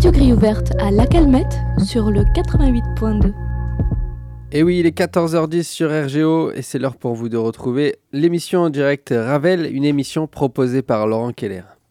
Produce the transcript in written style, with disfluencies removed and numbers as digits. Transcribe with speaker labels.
Speaker 1: Radio Grille Ouverte à La Calmette sur le 88.2.
Speaker 2: Et oui, il est 14h10 sur RGO et c'est l'heure pour vous de retrouver l'émission en direct Ravel, une émission proposée par Laurent Keller.